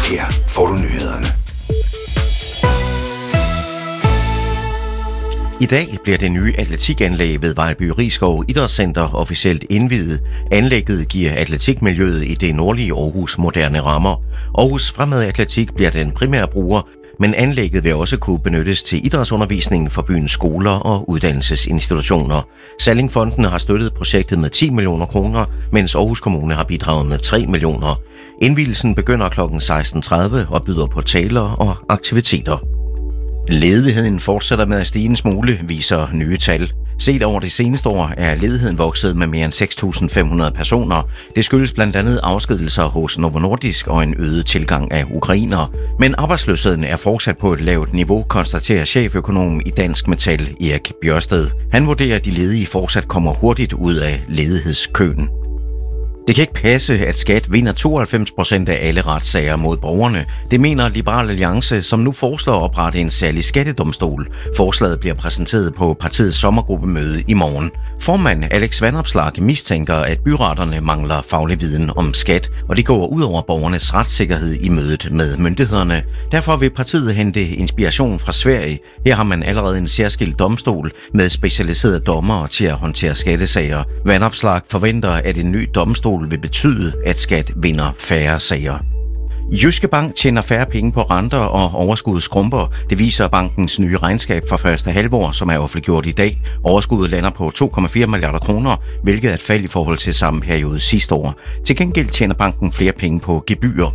Her får du nyhederne. I dag bliver det nye atletikanlæg ved Vejlby Rigskov Idrætscenter officielt indviet. Anlægget giver atletikmiljøet i det nordlige Aarhus moderne rammer. Aarhus Fremad Atletik bliver den primære bruger, men anlægget vil også kunne benyttes til idrætsundervisning for byens skoler og uddannelsesinstitutioner. Sallingfonden har støttet projektet med 10 millioner kroner, mens Aarhus Kommune har bidraget med 3 millioner. Indvielsen begynder kl. 16.30 og byder på taler og aktiviteter. Ledigheden fortsætter med at stige en smule, viser nye tal. Set over det seneste år er ledigheden vokset med mere end 6.500 personer. Det skyldes blandt andet afskedigelser hos Novo Nordisk og en øget tilgang af ukrainere. Men arbejdsløsheden er fortsat på et lavt niveau, konstaterer cheføkonom i Dansk Metal Erik Bjørsted. Han vurderer, at de ledige fortsat kommer hurtigt ud af ledighedskøen. Det kan ikke passe, at Skat vinder 92% af alle retssager mod borgerne. Det mener Liberal Alliance, som nu foreslår at oprette en særlig skattedomstol. Forslaget bliver præsenteret på partiets sommergruppemøde i morgen. Formand Alex Vanopslagh mistænker, at byretterne mangler faglig viden om skat, og det går ud over borgernes retssikkerhed i mødet med myndighederne. Derfor vil partiet hente inspiration fra Sverige. Her har man allerede en særskilt domstol med specialiserede dommere til at håndtere skattesager. Vanopslagh forventer, at en ny domstol vil betyde, at Skat vinder færre sager. Jyske Bank tjener færre penge på renter og overskuddet skrumper. Det viser bankens nye regnskab for første halvår, som er offentliggjort i dag. Overskuddet lander på 2,4 milliarder kroner, hvilket er et fald i forhold til samme periode sidste år. Til gengæld tjener banken flere penge på gebyrer.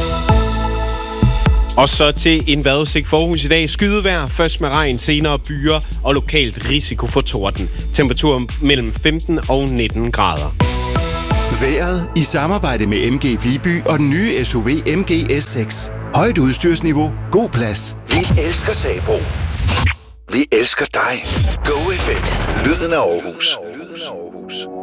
Og så til en vejrudsigt for Aarhus i dag. Skydevejr, først med regn, senere byer og lokalt risiko for torden. Temperatur mellem 15 og 19 grader. Vejret i samarbejde med MG Viby og den nye SUV MG S6. Højt udstyrsniveau, god plads. Vi elsker Sabro. Vi elsker dig. Go FM. Lyden af Aarhus.